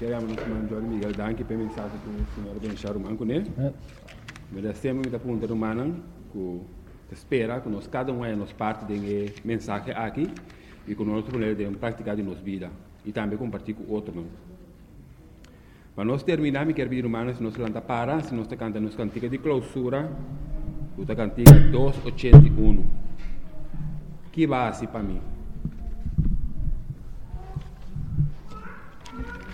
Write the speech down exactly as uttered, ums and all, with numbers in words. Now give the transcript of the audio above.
Queremos nos mandar Miguel Danke para mensagem com o senhor Benchar Manco, né? Mas sempre me pergunta do Manan que espera que nós cada um é nos parte de mensagem aqui e que nós podemos praticar de nossa vida e também compartilhar com outros. Não? Para nós terminar, me quero pedir humanos se nós lanta para, se nós cantamos nos cantiga de clausura, o cantiga duzentos e oitenta e um. Que base para mim?